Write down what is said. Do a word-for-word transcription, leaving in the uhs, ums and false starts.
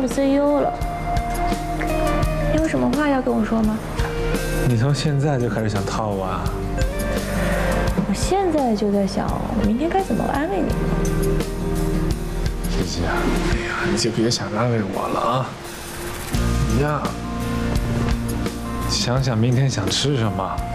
的 C E O 了。你有什么话要跟我说吗？ 你从现在就开始想套我啊？ 我现在就在想，明天该怎么安慰你。 姐姐，哎呀，你就别想安慰我了啊！你呀，想想明天想吃什么。